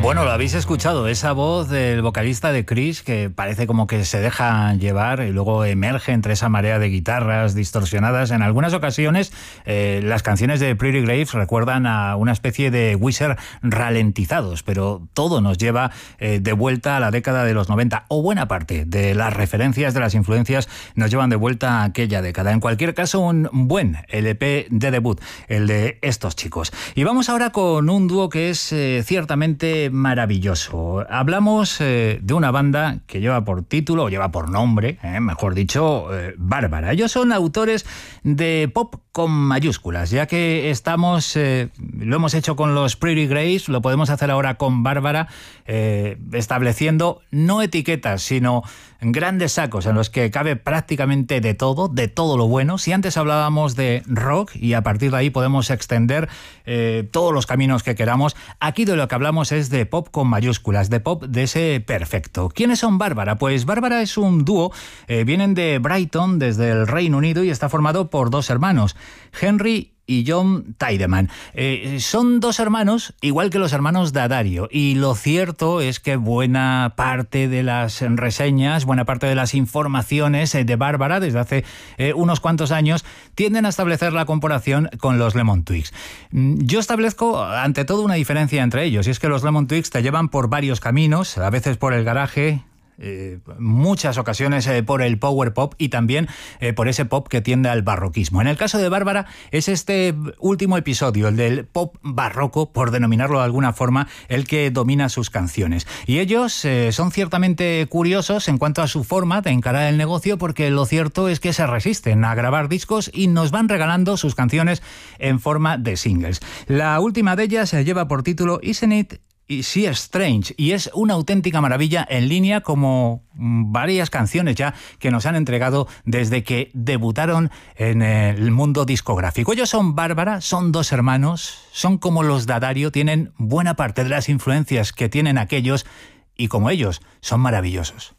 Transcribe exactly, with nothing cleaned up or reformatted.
Bueno, lo habéis escuchado, esa voz del vocalista de Chris que parece como que se deja llevar y luego emerge entre esa marea de guitarras distorsionadas. En algunas ocasiones eh, las canciones de Pretty Graves recuerdan a una especie de Weezer ralentizados, pero todo nos lleva eh, de vuelta a la década de los noventa, o buena parte de las referencias, de las influencias nos llevan de vuelta a aquella década. En cualquier caso, un buen L P de debut, el de estos chicos. Y vamos ahora con un dúo que es eh, ciertamente maravilloso. Hablamos eh, de una banda que lleva por título, o lleva por nombre, eh, mejor dicho, eh, Bárbara. Ellos son autores de pop con mayúsculas, ya que estamos, eh, lo hemos hecho con los Pretty Graves, lo podemos hacer ahora con Bárbara, eh, estableciendo no etiquetas, sino grandes sacos en los que cabe prácticamente de todo, de todo lo bueno. Si antes hablábamos de rock y a partir de ahí podemos extender eh, todos los caminos que queramos, aquí de lo que hablamos es de pop con mayúsculas, de pop de ese perfecto. ¿Quiénes son Bárbara? Pues Bárbara es un dúo, eh, vienen de Brighton, desde el Reino Unido, y está formado por dos hermanos, Henry y John Tiedemann. Eh, son dos hermanos, igual que los hermanos D'Addario, y lo cierto es que buena parte de las reseñas, buena parte de las informaciones de Bárbara desde hace eh, unos cuantos años tienden a establecer la comparación con los Lemon Twigs. Yo establezco ante todo una diferencia entre ellos, y es que los Lemon Twigs te llevan por varios caminos, a veces por el garaje, Eh, muchas ocasiones eh, por el power pop y también eh, por ese pop que tiende al barroquismo. En el caso de Bárbara es este último episodio, el del pop barroco, por denominarlo de alguna forma, el que domina sus canciones. Y ellos eh, son ciertamente curiosos en cuanto a su forma de encarar el negocio, porque lo cierto es que se resisten a grabar discos y nos van regalando sus canciones en forma de singles. La última de ellas se lleva por título Isn't It y sí, Strange, y es una auténtica maravilla en línea como varias canciones ya que nos han entregado desde que debutaron en el mundo discográfico. Ellos son Bárbara, son dos hermanos, son como los D'Addario, tienen buena parte de las influencias que tienen aquellos y como ellos son maravillosos.